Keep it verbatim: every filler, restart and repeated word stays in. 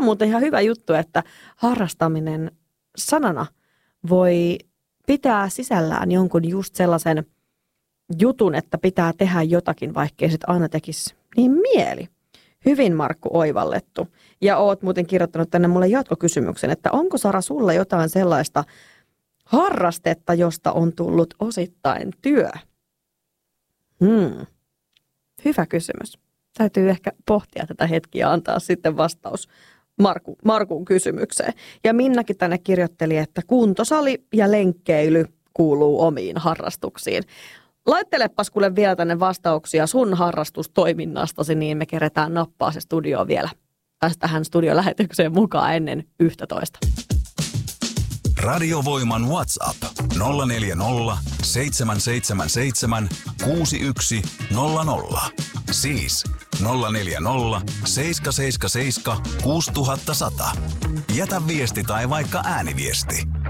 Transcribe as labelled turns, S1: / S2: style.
S1: on muuten ihan hyvä juttu, että harrastaminen sanana voi pitää sisällään jonkun just sellaisen jutun, että pitää tehdä jotakin, vaikkei sit aina tekisi niin mieli. Hyvin, Markku, oivallettu. Ja oot muuten kirjoittanut tänne mulle jatkokysymyksen, että onko, Sara, sulla jotain sellaista harrastetta, josta on tullut osittain työ? Hmm. Hyvä kysymys. Täytyy ehkä pohtia tätä hetkiä ja antaa sitten vastaus Marku, Markun kysymykseen. Ja Minnakin tänne kirjoitteli, että kuntosali ja lenkkeily kuuluu omiin harrastuksiin. Laittelepas kuule vielä tänne vastauksia sun harrastustoiminnastasi, niin me keretään nappaa se studio vielä tähän studiolähetykseen mukaan ennen yksitoista.
S2: Radiovoiman WhatsApp nolla neljä nolla, seitsemän seitsemän seitsemän, kuusi yksi nolla nolla. Siis nolla neljä nolla, seitsemän seitsemän seitsemän, kuusi nolla nolla. Jätä viesti tai vaikka ääniviesti.